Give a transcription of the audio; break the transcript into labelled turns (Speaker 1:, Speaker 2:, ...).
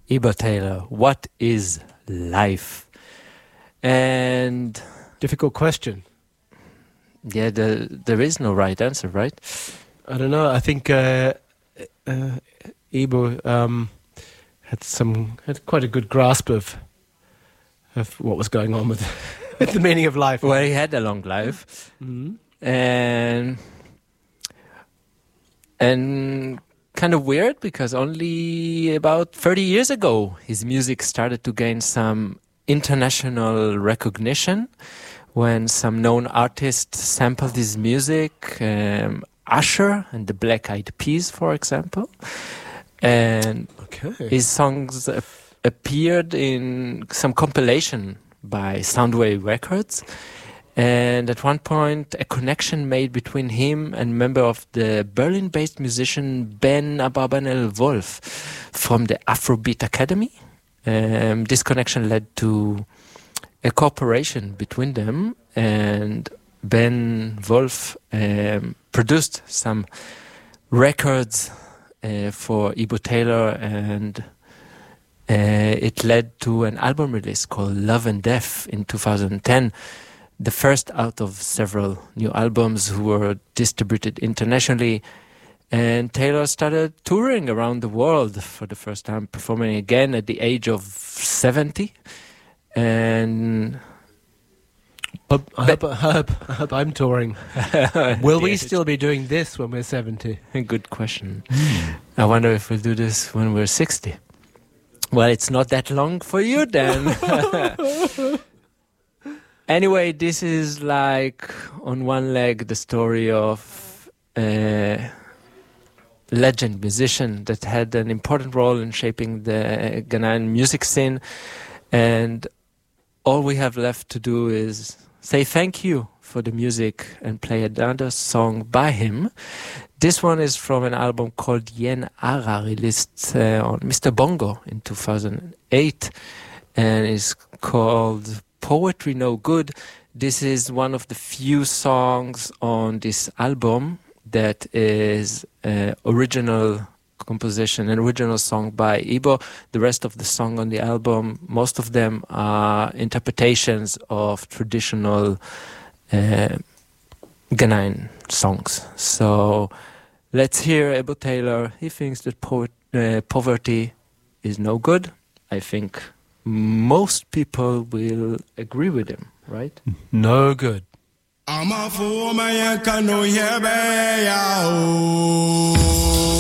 Speaker 1: Ibo Taylor, what is life? And
Speaker 2: difficult question.
Speaker 1: Yeah, there is no right answer, right?
Speaker 2: I don't know. I think Ibo had quite a good grasp of what was going on with the meaning of life.
Speaker 1: Well, he had a long life, and kind of weird because only about 30 years ago his music started to gain some international recognition when some known artists sampled his music, Usher and the Black Eyed Peas, for example. And his songs appeared in some compilation by Soundwave Records. And at one point, a connection made between him and a member of the Berlin-based musician Ben Abarbanel Wolf from the Afrobeat Academy. This connection led to a cooperation between them, and Ben Wolf produced some records for Ibo Taylor, and it led to an album release called Love and Death in 2010, the first out of several new albums who were distributed internationally. And Taylor started touring around the world for the first time, performing again at the age of 70. And
Speaker 2: I hope I'm touring. Will we still be doing this when we're 70?
Speaker 1: Good question. I wonder if we'll do this when we're 60. Well, it's not that long for you then. Anyway, this is like, on one leg, the story of a legend musician that had an important role in shaping the Ghanaian music scene. And all we have left to do is say thank you for the music and play another song by him. This one is from an album called Yen Ara, released on Mr. Bongo in 2008, and is called Poetry No Good. This is one of the few songs on this album that is original composition, an original song by Ibo. The rest of the song on the album, most of them are interpretations of traditional Ghanaian songs. So let's hear Ibo Taylor. He thinks that poverty is no good. I think most people will agree with him, right?
Speaker 2: No good.
Speaker 3: I'm a fool, man, you can know here,